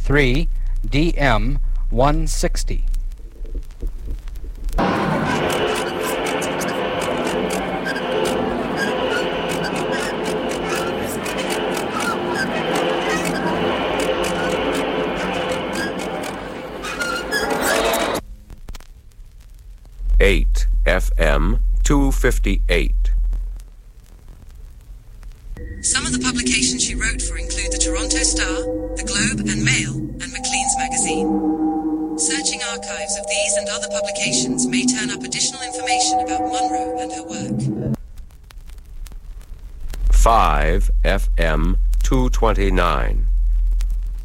3 DM 160. Eight FM 258. Some of the publications she wrote for include the Toronto Star, the Globe and Mail, and Maclean's Magazine. Searching archives of these and other publications may turn up additional information about Munro and her work. 5 FM 229.